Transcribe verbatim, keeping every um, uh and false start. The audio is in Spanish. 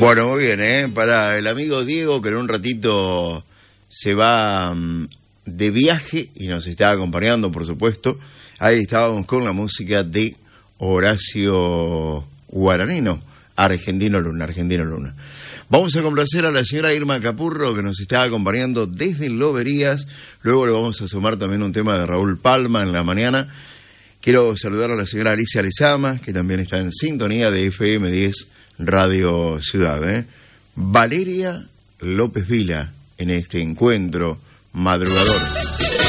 Bueno, muy bien, ¿eh? Para el amigo Diego, que en un ratito se va um, de viaje y nos está acompañando, por supuesto. Ahí estábamos con la música de Horacio Guaranino, Argentino Luna, Argentino Luna. Vamos a complacer a la señora Irma Capurro, que nos está acompañando desde Loberías. Luego le vamos a sumar también un tema de Raúl Palma en la mañana. Quiero saludar a la señora Alicia Lezama, que también está en sintonía de F M diez Radio Ciudad. ¿eh? Valeria López Vila, en este encuentro madrugador.